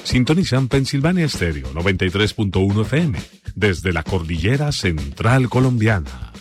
Sintonizan Pensilvania Stereo 93.1 FM desde la cordillera central colombiana.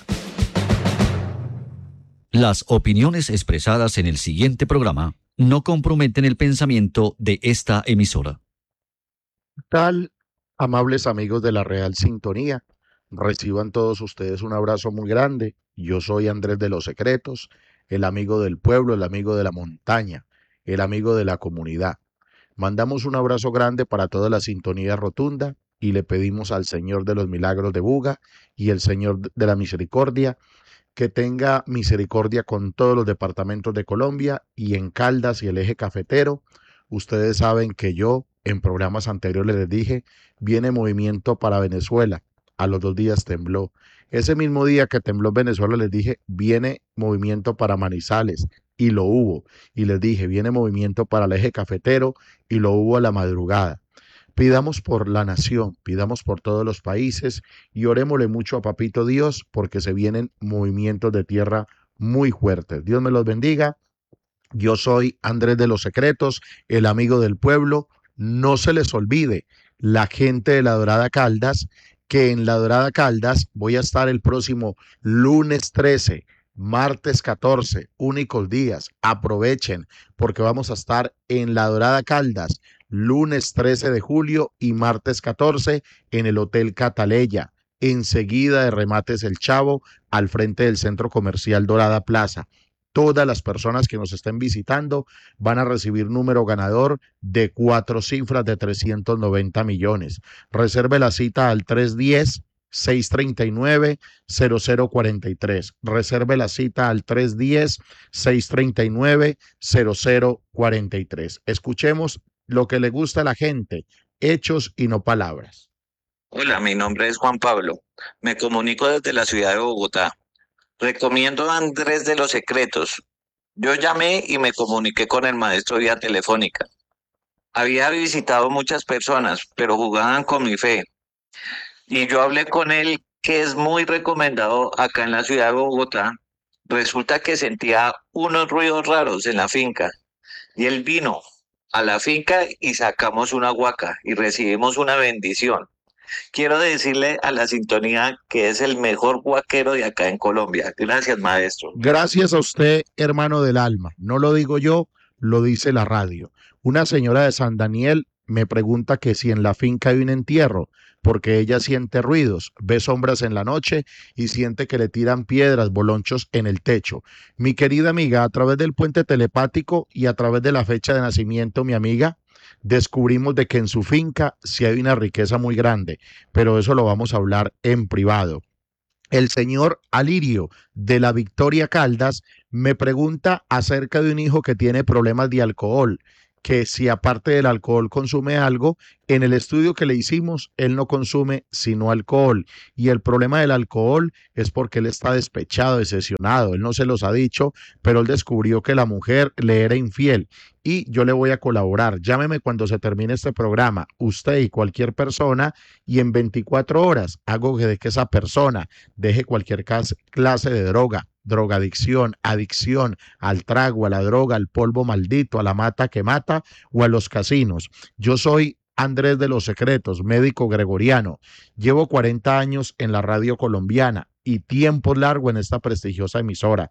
Las opiniones expresadas en el siguiente programa no comprometen el pensamiento de esta emisora. Tal, amables amigos de la Real Sintonía, reciban todos ustedes un abrazo muy grande. Yo soy Andrés de los Secretos, el amigo del pueblo, el amigo de la montaña, el amigo de la comunidad. Mandamos un abrazo grande para toda la sintonía rotunda y le pedimos al Señor de los Milagros de Buga y el Señor de la Misericordia que tenga misericordia con todos los departamentos de Colombia y en Caldas y el eje cafetero. Ustedes saben que yo en programas anteriores les dije, viene movimiento para Venezuela. A los 2 días tembló. Ese mismo día que tembló Venezuela les dije, viene movimiento para Manizales, y lo hubo. Y les dije, viene movimiento para el eje cafetero, y lo hubo a la madrugada. Pidamos por la nación, pidamos por todos los países y orémosle mucho a Papito Dios porque se vienen movimientos de tierra muy fuertes. Dios me los bendiga. Yo soy Andrés de los Secretos, el amigo del pueblo. No se les olvide, la gente de La Dorada Caldas, que en La Dorada Caldas voy a estar el próximo lunes 13, martes 14, únicos días. Aprovechen porque vamos a estar en La Dorada Caldas, lunes 13 de julio y martes 14 en el Hotel Cataleya, enseguida de Remates El Chavo, al frente del Centro Comercial Dorada Plaza. Todas las personas que nos estén visitando van a recibir número ganador de 4 cifras de 390 millones. Reserve la cita al 310-639-0043. Reserve la cita al 310-639-0043. Escuchemos lo que le gusta a la gente, hechos y no palabras. Hola, mi nombre es Juan Pablo. Me comunico desde la ciudad de Bogotá. Recomiendo a Andrés de los Secretos. Yo llamé y me comuniqué con el maestro vía telefónica. Había visitado muchas personas, pero jugaban con mi fe. Y yo hablé con él, que es muy recomendado acá en la ciudad de Bogotá. Resulta que sentía unos ruidos raros en la finca. Y él vino a la finca y sacamos una huaca y recibimos una bendición. Quiero decirle a la sintonía que es el mejor huaquero de acá en Colombia. Gracias, maestro. Gracias a usted, hermano del alma. No lo digo yo, lo dice la radio. Una señora de San Daniel me pregunta que si en la finca hay un entierro, porque ella siente ruidos, ve sombras en la noche y siente que le tiran piedras, bolonchos en el techo. Mi querida amiga, a través del puente telepático y a través de la fecha de nacimiento, mi amiga, descubrimos de que en su finca sí hay una riqueza muy grande, pero eso lo vamos a hablar en privado. El señor Alirio de la Victoria Caldas me pregunta acerca de un hijo que tiene problemas de alcohol, que si aparte del alcohol consume algo. En el estudio que le hicimos, él no consume sino alcohol, y el problema del alcohol es porque él está despechado, decepcionado. Él no se los ha dicho, pero él descubrió que la mujer le era infiel y yo le voy a colaborar. Llámeme cuando se termine este programa, usted y cualquier persona, y en 24 horas hago de que esa persona deje cualquier clase de droga, drogadicción, adicción al trago, a la droga, al polvo maldito, a la mata que mata o a los casinos. Yo soy Andrés de los Secretos, médico gregoriano. Llevo 40 años en la radio colombiana y tiempo largo en esta prestigiosa emisora.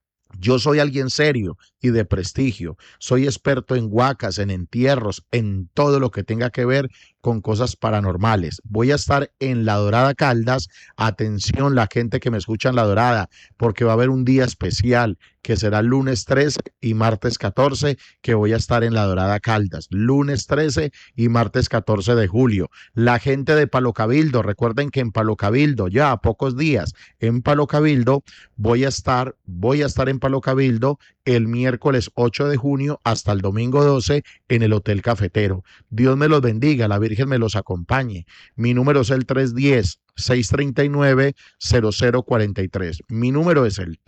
Yo soy alguien serio y de prestigio. Soy experto en huacas, en entierros, en todo lo que tenga que ver con cosas paranormales. Voy a estar en La Dorada Caldas. Atención, la gente que me escucha en La Dorada, porque va a haber un día especial que será lunes 13 y martes 14, que voy a estar en La Dorada Caldas. Lunes 13 y martes 14 de julio. La gente de Palo Cabildo, recuerden que en Palo Cabildo, ya a pocos días, en Palo Cabildo, voy a estar en Palo Cabildo el miércoles 8 de junio hasta el domingo 12 en el Hotel Cafetero. Dios me los bendiga, la Virgen me los acompañe. Mi número es el 310-639-0043. Mi número es el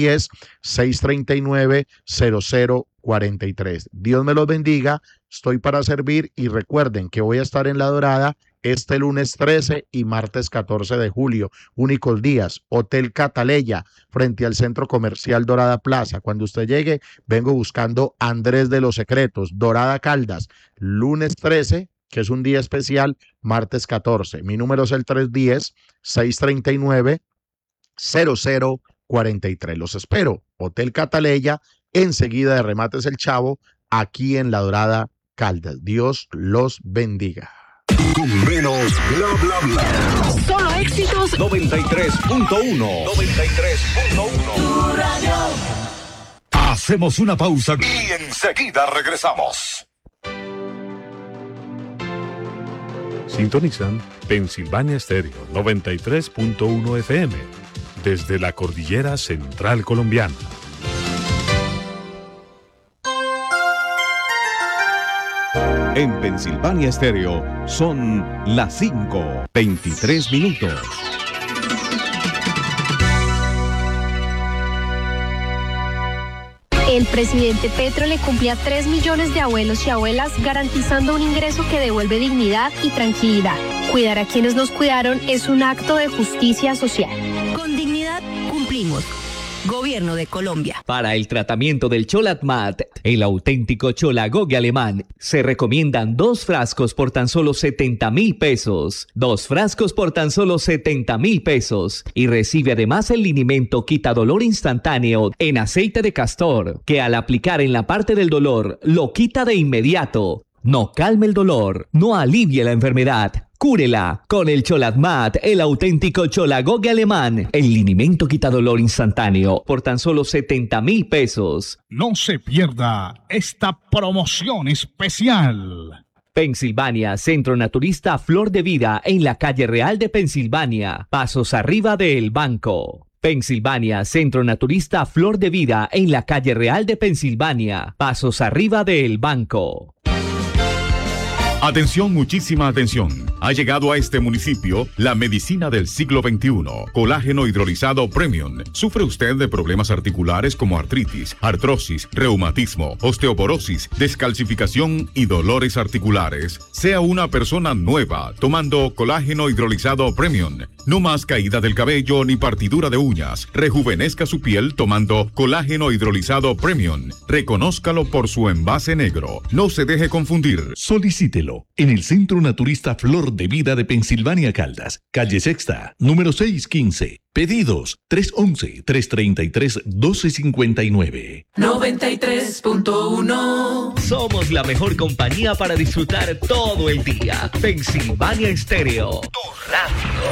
310-639-0043. Dios me los bendiga, estoy para servir y recuerden que voy a estar en La Dorada este lunes 13 y martes 14 de julio, únicos días, Hotel Cataleya, frente al Centro Comercial Dorada Plaza. Cuando usted llegue, vengo buscando Andrés de los Secretos, Dorada Caldas, lunes 13 que es un día especial, martes 14. Mi número es el 310-639-0043. Los espero. Hotel Cataleya, enseguida de Remates El Chavo, aquí en La Dorada, Caldas. Dios los bendiga. Con menos bla bla bla. Solo éxitos. 93.1. 93.1. Tu radio. Hacemos una pausa y enseguida regresamos. Sintonizan Pensilvania Estéreo 93.1 FM desde la cordillera central colombiana. En Pensilvania Estéreo son las 5:23 minutos. El presidente Petro le cumple a 3 millones de abuelos y abuelas, garantizando un ingreso que devuelve dignidad y tranquilidad. Cuidar a quienes nos cuidaron es un acto de justicia social. Con dignidad cumplimos. Gobierno de Colombia. Para el tratamiento del Cholatmat, el auténtico Cholagogue alemán, se recomiendan 2 frascos por tan solo 70,000 pesos. 2 frascos por tan solo 70,000 pesos. Y recibe además el linimento quitadolor instantáneo en aceite de castor, que al aplicar en la parte del dolor, lo quita de inmediato. No calme el dolor, no alivie la enfermedad. Cúrela con el Cholatmat, el auténtico Cholagogue alemán, el linimento quitadolor instantáneo por tan solo 70,000 pesos. No se pierda esta promoción especial. Pensilvania, Centro Naturista Flor de Vida en la calle Real de Pensilvania, pasos arriba del banco. Pensilvania, Centro Naturista Flor de Vida en la calle Real de Pensilvania, pasos arriba del banco. Atención, muchísima atención. Ha llegado a este municipio la medicina del siglo XXI. Colágeno hidrolizado Premium. ¿Sufre usted de problemas articulares como artritis, artrosis, reumatismo, osteoporosis, descalcificación y dolores articulares? Sea una persona nueva tomando colágeno hidrolizado Premium. No más caída del cabello ni partidura de uñas. Rejuvenezca su piel tomando colágeno hidrolizado Premium. Reconózcalo por su envase negro. No se deje confundir. Solicítelo en el Centro Naturista Flor de Vida de Pensilvania Caldas, calle Sexta, número 615. Pedidos 311-333-1259. 93.1. Somos la mejor compañía para disfrutar todo el día. Pensilvania Estéreo, tu radio.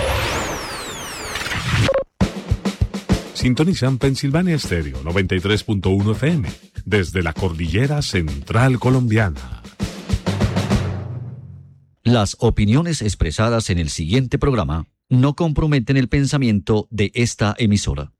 Sintonizan Pensilvania Estéreo 93.1 FM desde la cordillera central colombiana. Las opiniones expresadas en el siguiente programa no comprometen el pensamiento de esta emisora.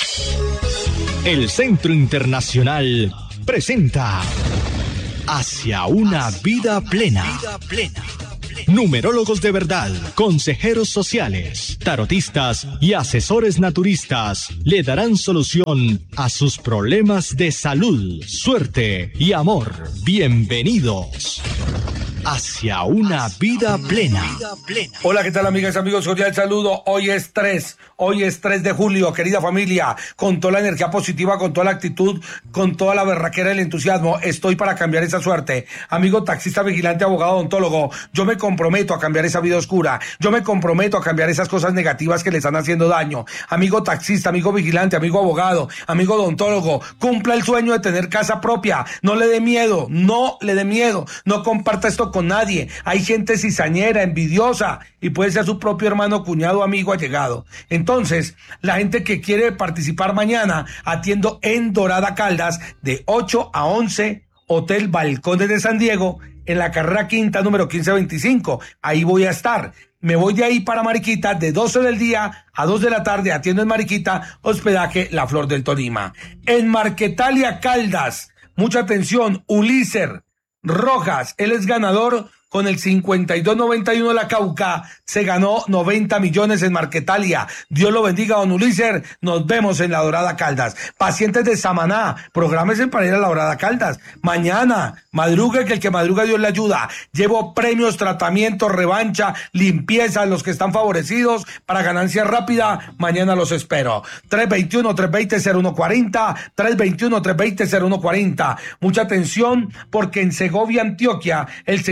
El Centro Internacional presenta Hacia una vida plena. Numerólogos de verdad, consejeros sociales, tarotistas y asesores naturistas le darán solución a sus problemas de salud, suerte y amor. Bienvenidos. Hacia una vida plena. Hola, ¿qué tal, amigas y amigos? Cordial saludo. Hoy es 3 de julio, querida familia, con toda la energía positiva, con toda la actitud, con toda la berraquera y el entusiasmo, estoy para cambiar esa suerte. Amigo taxista, vigilante, abogado, odontólogo, yo me comprometo a cambiar esa vida oscura, yo me comprometo a cambiar esas cosas negativas que le están haciendo daño. Amigo taxista, amigo vigilante, amigo abogado, amigo odontólogo, cumpla el sueño de tener casa propia, no le dé miedo, no comparta esto con nadie. Hay gente cizañera, envidiosa, y puede ser su propio hermano, cuñado, amigo, allegado. Entonces, la gente que quiere participar mañana, atiendo en Dorada Caldas de 8 a 11, Hotel Balcones de San Diego, en la carrera quinta, número 1525. Ahí voy a estar. Me voy de ahí para Mariquita de 12 del día a 2 de la tarde, atiendo en Mariquita, hospedaje La Flor del Tolima. En Marquetalia Caldas, mucha atención, Uliser Rojas, él es ganador con el 5291 de la Cauca, se ganó 90 millones en Marquetalia. Dios lo bendiga, don Uliser, nos vemos en La Dorada Caldas. Pacientes de Samaná, prográmese para ir a La Dorada Caldas. Mañana, madrugue, que el que madruga Dios le ayuda. Llevo premios, tratamientos, revancha, limpieza, los que están favorecidos para ganancia rápida. Mañana los espero. 321-320-0140, 321-320-0140. Mucha atención, porque en Segovia, Antioquia, el señor Jaime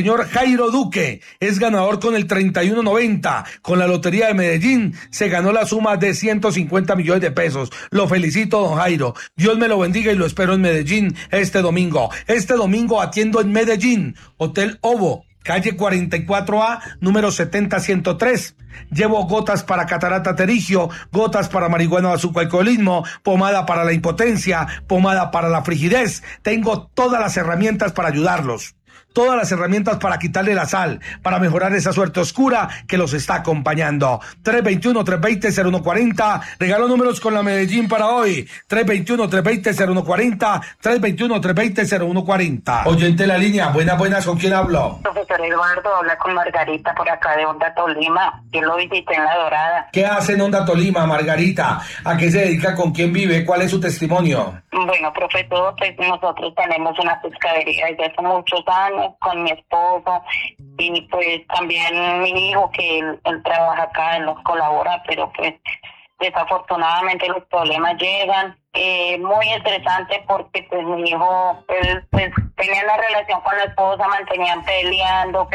Jairo Duque es ganador con el 3190. Con la Lotería de Medellín se ganó la suma de 150 millones de pesos. Lo felicito, don Jairo. Dios me lo bendiga y lo espero en Medellín este domingo. Este domingo atiendo en Medellín, Hotel Ovo, calle 44A, número 70103. Llevo gotas para catarata pterigio, gotas para marihuana, azúcar, alcoholismo, pomada para la impotencia, pomada para la frigidez. Tengo todas las herramientas para ayudarlos. Todas las herramientas para quitarle la sal, para mejorar esa suerte oscura que los está acompañando. 321-320-0140. Regalo números con la Medellín para hoy. 321-320-0140. 321-320-0140. Oyente en la línea. Buenas, ¿con quién hablo? Profesor Eduardo, habla con Margarita por acá de Onda Tolima. Yo lo visité en La Dorada. ¿Qué hace en Onda Tolima, Margarita? ¿A qué se dedica? ¿Con quién vive? ¿Cuál es su testimonio? Bueno, profesor, pues nosotros tenemos una pescadería desde hace muchos años con mi esposo y pues también mi hijo que él trabaja acá, él nos colabora, pero pues desafortunadamente los problemas llegan. Muy estresante porque pues mi hijo, él pues tenía una relación con la esposa, mantenían peleando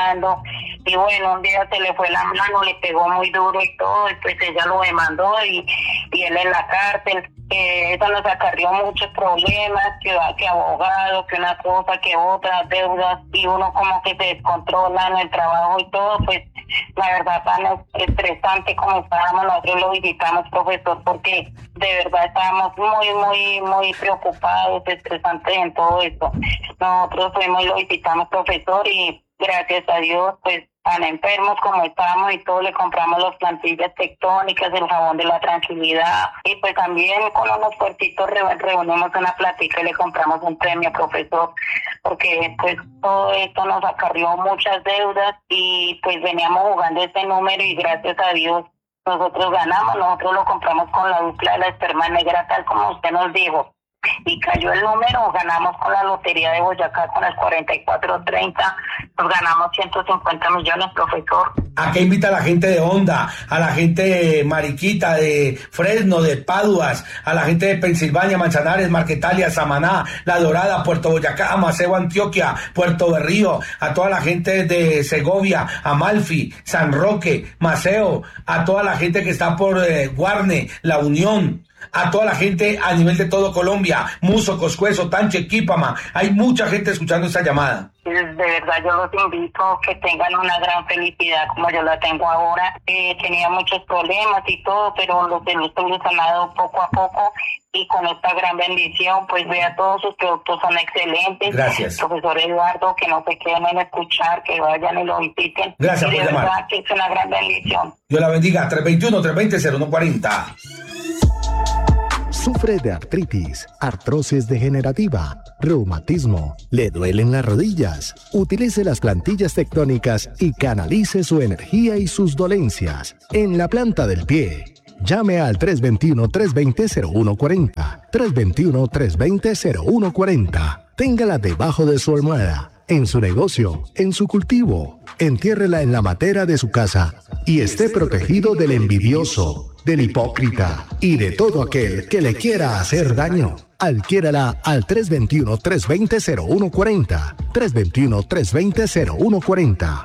y bueno, un día se le fue la mano, le pegó muy duro y todo y pues ella lo demandó y él en la cárcel. Eso nos acarrió muchos problemas, que abogado, que una cosa, que otra, deudas, y uno como que se descontrola en el trabajo y todo, pues la verdad tan estresante como estábamos, nosotros lo visitamos, profesor, porque de verdad estábamos muy preocupados, estresantes en todo esto. Nosotros fuimos y lo visitamos, profesor, y gracias a Dios, pues tan enfermos como estábamos y todo, le compramos las plantillas tectónicas, el jabón de la tranquilidad, y pues también con unos puertitos reunimos una platica y le compramos un premio, profesor, porque pues todo esto nos acarrió muchas deudas y pues veníamos jugando este número y gracias a Dios nosotros ganamos, nosotros lo compramos con la dupla de la esperma negra, tal como usted nos dijo. Y cayó el número, ganamos con la Lotería de Boyacá con el 4430, nos ganamos 150 millones, profesor. ¿A qué invita a la gente de Honda, a la gente de Mariquita, de Fresno, de Paduas, a la gente de Pensilvania, Manzanares, Marquetalia, Samaná, La Dorada, Puerto Boyacá, Maceo, Antioquia, Puerto Berrío, a toda la gente de Segovia, Amalfi, San Roque, Maceo, a toda la gente que está por Guarne, La Unión, a toda la gente a nivel de todo Colombia, Muso, Coscuezo, Tanche, Quípama? Hay mucha gente escuchando esta llamada. De verdad yo los invito a que tengan una gran felicidad como yo la tengo ahora. Tenía muchos problemas y todo, pero los estoy sanando poco a poco y con esta gran bendición, pues vea, todos sus productos son excelentes. Gracias. Profesor Eduardo, que no se queden en escuchar, que vayan y lo visiten. Gracias por llamar. De verdad que es una gran bendición. Dios la bendiga. 321-320-0140. ¿Sufre de artritis, artrosis degenerativa, reumatismo? ¿Le duelen las rodillas? Utilice las plantillas tectónicas y canalice su energía y sus dolencias en la planta del pie. Llame al 321-320-0140. 321-320-0140. Téngala debajo de su almohada, en su negocio, en su cultivo. Entiérrela en la matera de su casa y esté protegido del envidioso, del hipócrita y de todo aquel que le quiera hacer daño. Adquiérala al 321-320-0140. 321-320-0140.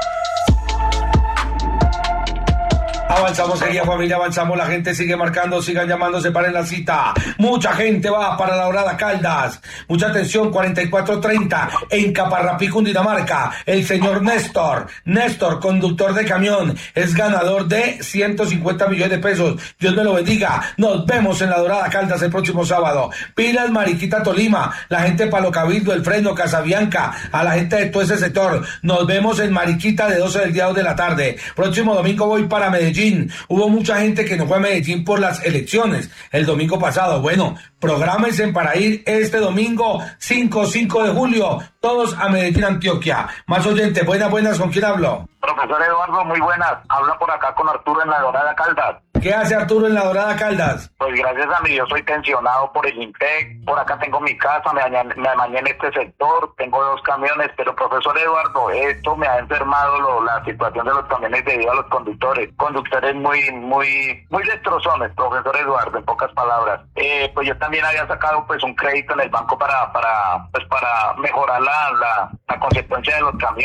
Avanzamos, querida familia, avanzamos, la gente sigue marcando, sigan llamando, separen la cita. Mucha gente va para La Dorada Caldas. Mucha atención, 4430 en Caparrapí, Cundinamarca. El señor Néstor, conductor de camión, es ganador de 150 millones de pesos. Dios me lo bendiga. Nos vemos en La Dorada Caldas el próximo sábado. Pilas, Mariquita, Tolima, la gente de Palo Cabildo, El Fresno, Casabianca, a la gente de todo ese sector. Nos vemos en Mariquita de 12 del día 2 de la tarde. Próximo domingo voy para Medellín. Hubo mucha gente que no fue a Medellín por las elecciones el domingo pasado. Bueno, prográmense para ir este domingo 5 de julio, todos a Medellín, Antioquia. Más oyentes, buenas, ¿con quién hablo? Profesor Eduardo, muy buenas. Habla por acá con Arturo en La Dorada Caldas. ¿Qué hace Arturo en La Dorada Caldas? Pues gracias a mí, yo soy pensionado por el INPEC. Por acá tengo mi casa, me amañé en este sector, tengo 2 camiones, pero profesor Eduardo, esto me ha enfermado la situación de los camiones debido a los conductores muy destrozones, profesor Eduardo, en pocas palabras. Pues yo también había sacado pues un crédito en el banco para mejorar la consecuencia de los camiones.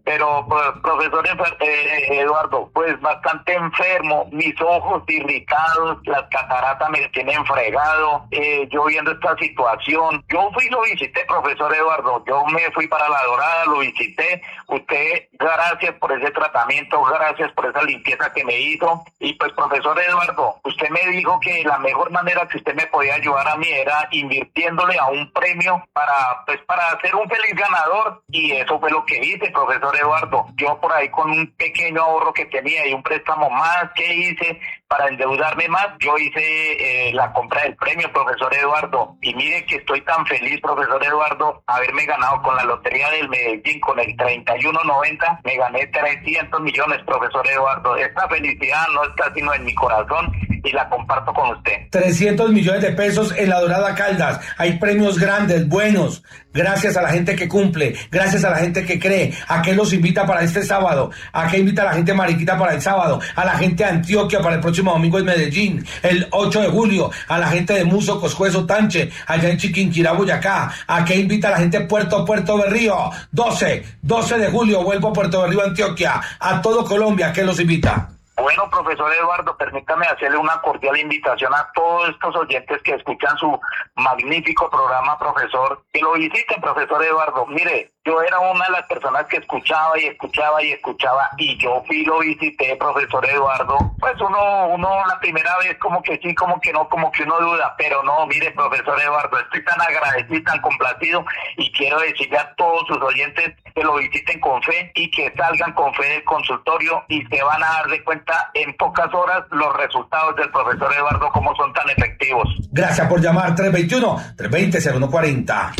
Pero, profesor Eduardo, pues bastante enfermo, mis ojos irritados, las cataratas me tienen fregado, yo viendo esta situación. Yo fui y lo visité, profesor Eduardo, yo me fui para La Dorada, lo visité. Usted, gracias por ese tratamiento, gracias por esa limpieza que me hizo. Y pues, profesor Eduardo, usted me dijo que la mejor manera que usted me podía ayudar a mí era invirtiéndole a un premio para ser un feliz ganador, y eso fue lo que hice, profesor Eduardo. Yo por ahí con un pequeño ahorro que tenía y un préstamo más que hice para endeudarme más, yo hice la compra del premio, profesor Eduardo, y mire que estoy tan feliz, profesor Eduardo, haberme ganado con la Lotería del Medellín, con el 3190, me gané 300 millones, profesor Eduardo. Esta felicidad no está sino en mi corazón y la comparto con usted. 300 millones de pesos en La Dorada Caldas. Hay premios grandes, buenos. Gracias a la gente que cumple, gracias a la gente que cree. ¿A qué los invita para este sábado? ¿A qué invita a la gente de Mariquita para el sábado? A la gente de Antioquia para el próximo domingo en Medellín, el 8 de julio. A la gente de Muso, Coscuezo, Tanche, allá en Chiquinquirá, Boyacá. ¿A qué invita a la gente de Puerto Berrío? 12 de julio vuelvo a Puerto Berrío, Antioquia. A todo Colombia, ¿a qué los invita? Bueno, profesor Eduardo, permítame hacerle una cordial invitación a todos estos oyentes que escuchan su magnífico programa, profesor, que lo visiten, profesor Eduardo. Mire, yo era una de las personas que escuchaba, y yo fui y lo visité, profesor Eduardo. Pues uno la primera vez como que sí, como que no, como que uno duda, pero no, mire, profesor Eduardo, estoy tan agradecido y tan complacido, y quiero decirle a todos sus oyentes que lo visiten con fe y que salgan con fe del consultorio, y se van a dar de cuenta en pocas horas los resultados del profesor Eduardo, cómo son tan efectivos. Gracias por llamar. 321-320-0140.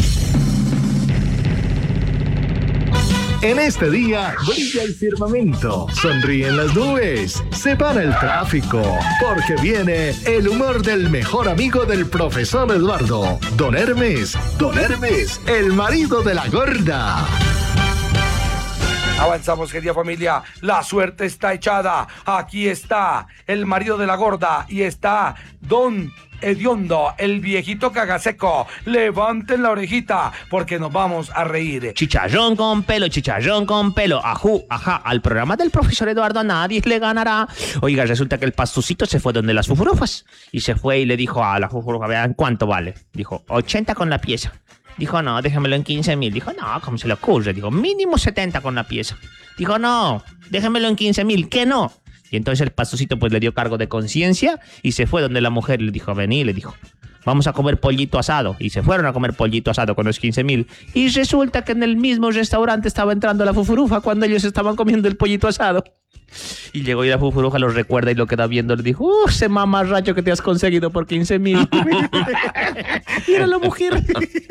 En este día brilla el firmamento, sonríen las nubes, se para el tráfico, porque viene el humor del mejor amigo del profesor Eduardo, Don Hermes, el marido de la gorda. Avanzamos, querida familia, la suerte está echada. Aquí está el marido de la gorda y está Don Hediondo, el viejito cagaseco. Levanten la orejita porque nos vamos a reír. Chicharrón con pelo, ajú, ajá, al programa del profesor Eduardo a nadie le ganará. Oiga, resulta que el pastucito se fue donde las fufurufas y se fue y le dijo a la fufurufa, vean cuánto vale. Dijo, 80 con la pieza. Dijo, no, déjamelo en 15,000. Dijo, no, ¿cómo se le ocurre? Dijo, mínimo 70 con la pieza. Dijo, no, déjamelo en 15,000. ¿Qué no? Y entonces el pastucito pues le dio cargo de conciencia y se fue donde la mujer le dijo, vení, le dijo, vamos a comer pollito asado. Y se fueron a comer pollito asado con los 15,000. Y resulta que en el mismo restaurante estaba entrando la fufurufa cuando ellos estaban comiendo el pollito asado. Y llegó y la fufuruja los recuerda y lo queda viendo. Le dijo, ese mamarracho que te has conseguido por 15,000. Mira la mujer.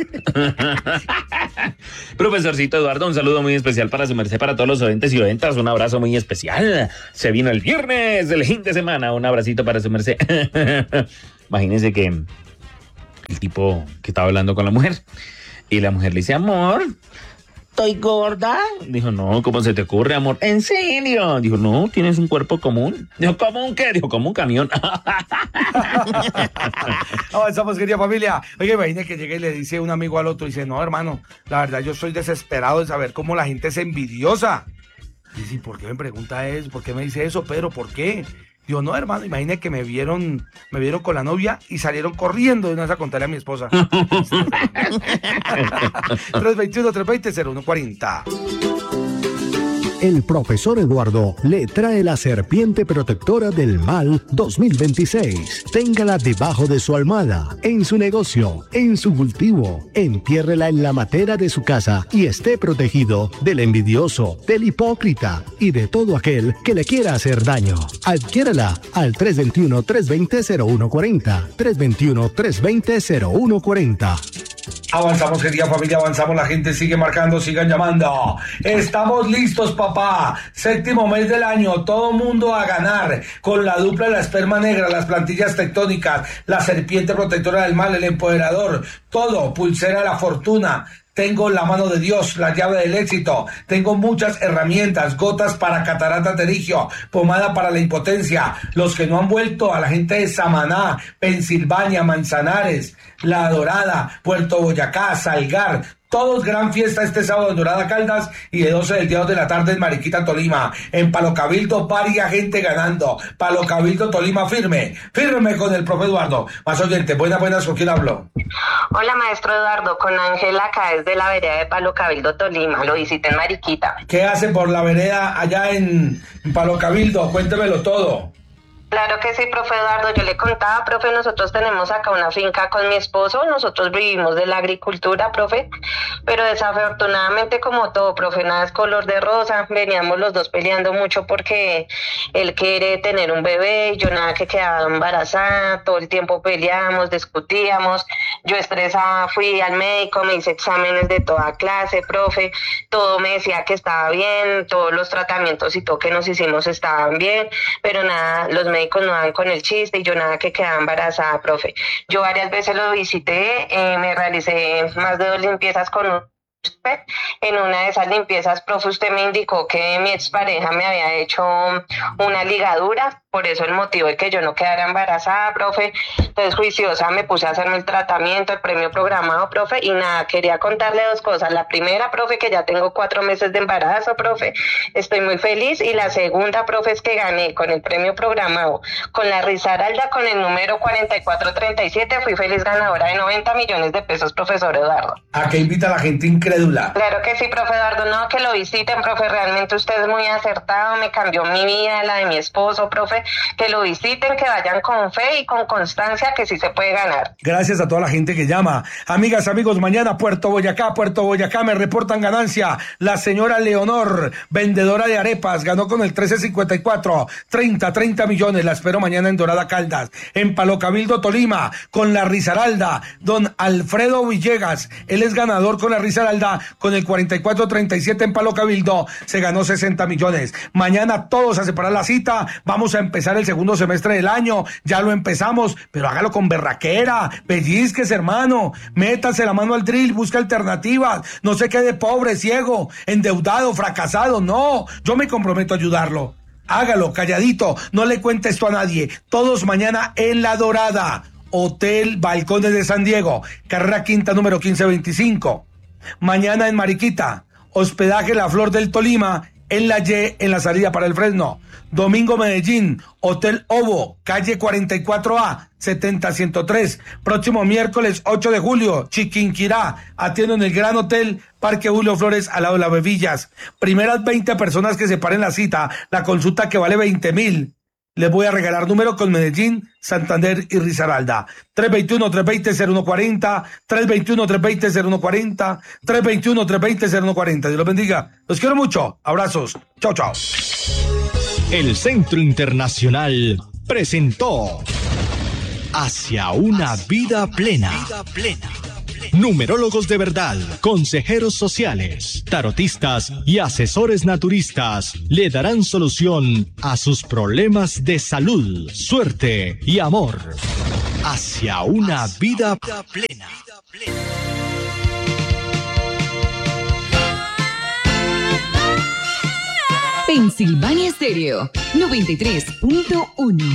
Profesorcito Eduardo, un saludo muy especial para su merced, para todos los oyentes y oyentas. Un abrazo muy especial. Se vino el viernes del fin de semana. Un abracito para su merced. Imagínense que el tipo que estaba hablando con la mujer y la mujer le dice, amor, ¿estoy gorda? Dijo, no, ¿cómo se te ocurre, amor? ¿En serio? Dijo, no, tienes un cuerpo común. Dijo, ¿común qué? Dijo, como un camión. Avanzamos, querida familia. Oye, imagínate que llega y le dice un amigo al otro, dice, no, hermano, la verdad yo estoy desesperado de saber cómo la gente es envidiosa. Dice, ¿por qué me pregunta eso? ¿Por qué me dice eso, Pedro? ¿Por qué? Digo, no, hermano, imagínate que me vieron con la novia y salieron corriendo de una vez a contarle a mi esposa. 321-320-0140. El profesor Eduardo le trae la serpiente protectora del mal 2026. Téngala debajo de su almohada, en su negocio, en su cultivo. Entiérrela en la matera de su casa y esté protegido del envidioso, del hipócrita y de todo aquel que le quiera hacer daño. Adquiérala al 321-320-0140. 321-320-0140. Avanzamos, querida familia, avanzamos, la gente sigue marcando, sigan llamando. Estamos listos, papá. 7º mes del año, todo mundo a ganar. Con la dupla de la esperma negra, las plantillas tectónicas, la serpiente protectora del mal, el empoderador, todo, pulsera de la fortuna. Tengo la mano de Dios, la llave del éxito. Tengo muchas herramientas, gotas para catarata terigio, pomada para la impotencia. Los que no han vuelto, a la gente de Samaná, Pensilvania, Manzanares, La Dorada, Puerto Boyacá, Salgar. Todos gran fiesta este sábado en Dorada Caldas y de 12 del día 2 de la tarde en Mariquita, Tolima. En Palo Cabildo, varia gente ganando. Palo Cabildo, Tolima, firme con el profe Eduardo. Más oyente, buenas, ¿con quién hablo? Hola, maestro Eduardo, con Ángela acá desde la vereda de Palo Cabildo, Tolima. Lo visité en Mariquita. ¿Qué hace por la vereda allá en Palo Cabildo? Cuéntemelo todo. Claro que sí, profe Eduardo, yo le contaba, profe, nosotros tenemos acá una finca con mi esposo, nosotros vivimos de la agricultura, profe, pero desafortunadamente como todo, profe, nada es color de rosa, veníamos los dos peleando mucho porque él quiere tener un bebé y yo nada que quedaba embarazada, todo el tiempo peleamos, discutíamos, yo estresada fui al médico, me hice exámenes de toda clase, profe, todo me decía que estaba bien, todos los tratamientos y todo que nos hicimos estaban bien, pero nada, los médicos no dan con el chiste y yo nada que quedaba embarazada, profe. Yo varias veces lo visité, me realicé más de 2 limpiezas con usted. En una de esas limpiezas, profe, usted me indicó que mi expareja me había hecho una ligadura, por eso el motivo de que yo no quedara embarazada, profe. Entonces, juiciosa, me puse a hacerme el tratamiento, el premio programado, profe, y nada, quería contarle 2 cosas. La primera, profe, que ya tengo 4 meses de embarazo, profe, estoy muy feliz. Y la segunda, profe, es que gané con el premio programado, con la Risaralda, con el número 4437, fui feliz ganadora de 90 millones de pesos, profesor Eduardo. ¿A qué invita a la gente incrédula? Claro que sí, profe Eduardo, no, que lo visiten, profe, realmente usted es muy acertado, me cambió mi vida, la de mi esposo, profe, que lo visiten, que vayan con fe y con constancia, que sí se puede ganar. Gracias a toda la gente que llama. Amigas, amigos, mañana Puerto Boyacá, me reportan ganancia. La señora Leonor, vendedora de arepas, ganó con el 1354, 30 millones. La espero mañana en Dorada Caldas. En Palo Cabildo, Tolima, con la Risaralda, don Alfredo Villegas, él es ganador con la Risaralda, con el 4437 en Palo Cabildo, se ganó 60 millones. Mañana todos a separar la cita, vamos a empezar el segundo semestre del año, ya lo empezamos, pero hágalo con berraquera, pellizques, hermano, métase la mano al drill, busca alternativas, no se quede pobre, ciego, endeudado, fracasado, no, yo me comprometo a ayudarlo. Hágalo, calladito, no le cuente esto a nadie. Todos mañana en La Dorada, Hotel Balcones de San Diego, carrera quinta número 1525. Mañana en Mariquita, hospedaje La Flor del Tolima, en la Y, en la salida para el Fresno. Domingo Medellín, Hotel Ovo, calle 44A, 70103. Próximo miércoles 8 de julio, Chiquinquirá, atiendo en el Gran Hotel Parque Julio Flores, al lado de las Bebillas. Primeras 20 personas que separen la cita, la consulta que vale 20.000. Les voy a regalar número con Medellín, Santander y Risaralda. 321-320-0140, 321-320-0140, 321-320-0140. Dios los bendiga. Los quiero mucho. Abrazos. Chao, chao. El Centro Internacional presentó Hacia una vida plena. Numerólogos de verdad, consejeros sociales, tarotistas y asesores naturistas le darán solución a sus problemas de salud, suerte y amor. Hacia una vida plena. Pensilvania Estéreo 93.1